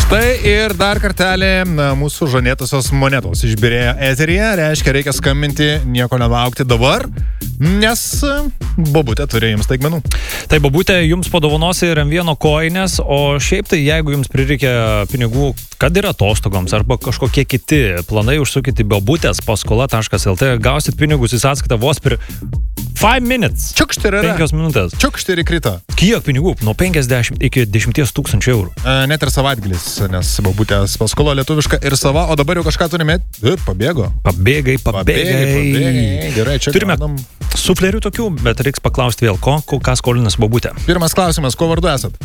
Tai ir dar kartelį mūsų žanėtosios monetos išbirėjo eteryje, reiškia reikia skambinti, nieko nelaukti dabar, nes bobutė turi jums staigmenų. Tai bobutė jums padovanos ir M1 koinės, o šiaip tai jeigu jums prireikia pinigų, kad ir atostogoms arba kažkokie kiti planai, užsukite bobutės paskola.lt, gausit pinigus į sąskaitą vos per 5 minutes. Čiukšti yra. 5 minutės. Čiukšti ir krito. Kiek pinigų? Nuo 50 iki 10 000 eurų. Net ir savaitgalis, nes bobutės paskola lietuviška ir sava, o dabar jau kažką turime. Pabėgo. Pabėgai. Gerai, čia turime suflerių tokių, bet reiks paklausti vėl, ką skolinas bobutė. Pirmas klausimas, kuo vardu esat?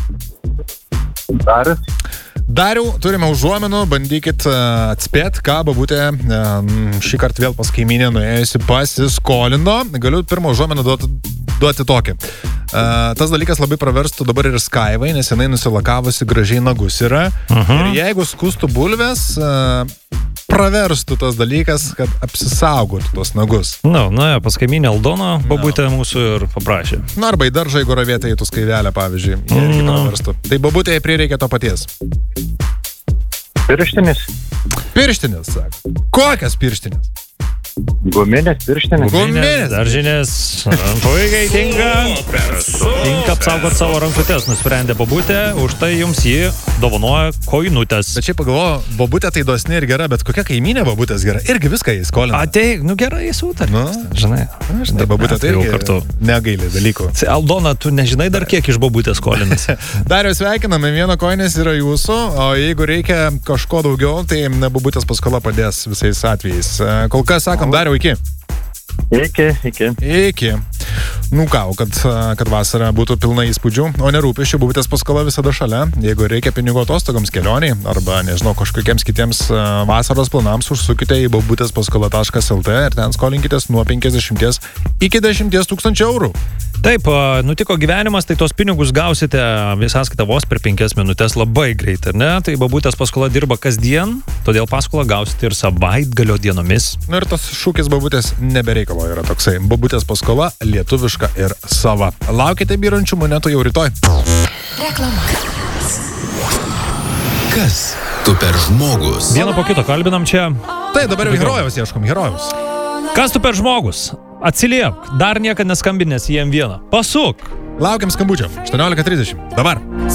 Dariau, turime užuomenų, bandykit atspėti, ką bobutė šį kartą vėl pas kaimynę nuėjusi pasiskolino. Galiu pirmą užuomenų duoti tokį. Tas dalykas labai praverstų dabar ir Skaivai, nes jinai nusilakavusi gražiai nagus yra. Ir jeigu skustų bulvės, praverstų tas dalykas, kad apsisaugotų tos nagus. Na, pas kaimynę Aldoną bobutė mūsų ir paprašė. Na, arba į daržą, jeigu ravėtą į tų skaivelę, pavyzdžiui, irgi praverstų. Tai bobutė prireikia to paties. Pirštinis. Pirštinis, sako. Kokias pirštinis? Guminės pirštinis. Guminės. Daržinės. Puikiai tinka. Tinka apsaugot savo rankutės, nusprendė bobutė, už tai jums jį dovanoja koinutės. Bet čia pagalvoju, bobutė tai dosni ir gera, bet kokia kaimynė bobutės gera? Irgi viską jį skolina. Ateik, gerai, sutarė. Žinai, bobutė tai irgi kartu negailė dalykų. Aldona, tu nežinai dar kiek iš bobutės skolinas. Dariau, sveikiname, M1 koinės yra jūsų, o jeigu reikia kažko daugiau, tai bobutės paskola padės visais atvejais. Kol kas sakom, Dariau, iki. Iki. Nu ką, kad vasara būtų pilna įspūdžių, o nerūpesčių, bobutės paskola visada šalia. Jeigu reikia pinigų atostogoms, kelioniai arba, nežinau, kažkokiems kitiems vasaros planams, užsukite į bobutės paskola.lt ir ten skolinkitės nuo 50 iki 10 000 eurų. Taip, nutiko gyvenimas, tai tos pinigus gausite sąskaitą vos per 5 minutės labai greit, ar ne? Tai bobutės paskola dirba kasdien, todėl paskolą gausite ir savaitgalio dienomis. Na ir tas šūkis bobutės nebereikalo yra toksai. Bobutės paskola lietuviška ir sava. Laukite byrančių monetų jau rytoj. Reklama. Kas tu per žmogus? Vieną po kito kalbinam čia. Tai dabar jau herojaus ieškom, herojaus. Kas tu per žmogus? Atsiliepk, dar niekad neskambinęs į M1. Pasuk. Laukiam skambučio. 18:30. Dabar.